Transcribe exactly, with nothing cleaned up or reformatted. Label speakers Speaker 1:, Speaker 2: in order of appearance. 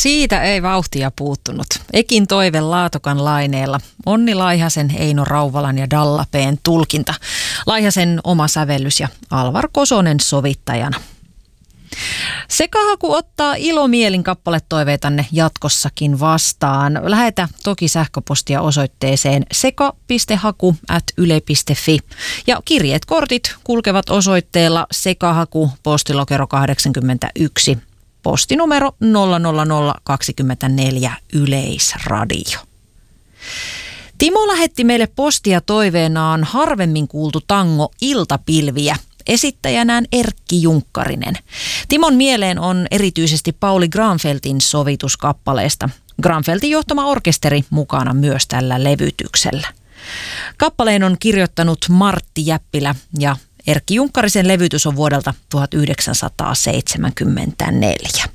Speaker 1: Siitä ei vauhtia puuttunut. Ekin toive Laatokan laineella. Onni Laihasen, Eino Rauvalan ja Dalla P:n tulkinta. Laihasen oma sävellys ja Alvar Kosonen sovittajana. Sekahaku ottaa ilomielin kappaletoiveitanne jatkossakin vastaan. Lähetä toki sähköpostia osoitteeseen seka piste haku ät yle piste fi. Ja kirjeet kortit kulkevat osoitteella Sekahaku, postilokero kahdeksankymmentäyksi, postinumero nolla nolla nolla kaksikymmentäneljä Yleisradio. Timo lähetti meille postia toiveenaan harvemmin kuultu tango Iltapilviä. Esittäjänään Erkki Junkkarinen. Timon mieleen on erityisesti Pauli Granfeltin sovituskappaleesta. Granfeltin johtama orkesteri mukana myös tällä levytyksellä. Kappaleen on kirjoittanut Martti Jäppilä ja Erkki Junkkarisen levytys on vuodelta tuhatyhdeksänsataaseitsemänkymmentäneljä.